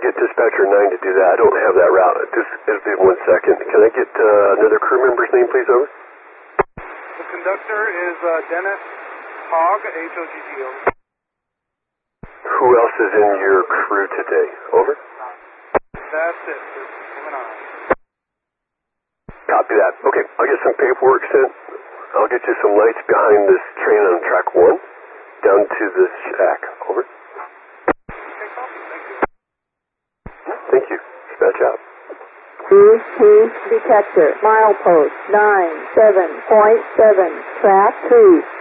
get dispatcher 9 to do that. I don't have that route. Just be 1 second. Can I get another crew member's name, please, over? The conductor is Dennis Hogg, H-O-G-G-O. Who else is in your crew today? Over? That's it. Moving on. Copy that. Okay, I'll get some paperwork sent. I'll get you some lights behind this train on track 1 down to the shack. Over. Thank you. Dispatch out. Detector, milepost 97.7, track 2.